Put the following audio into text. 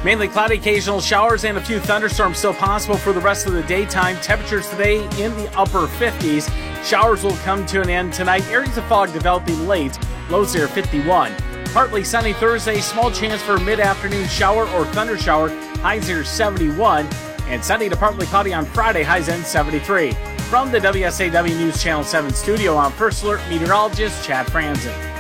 Mainly cloudy, occasional showers, and a few thunderstorms still possible for the rest of the daytime. Temperatures today in the upper 50s. Showers will come to an end tonight. Areas of fog developing late. Lows near 51. Partly sunny Thursday. Small chance for mid-afternoon shower or thunder shower. Highs near 71. And sunny to partly cloudy on Friday. Highs in 73. From the WSAW News Channel 7 studio, I'm First Alert meteorologist Chad Franzen.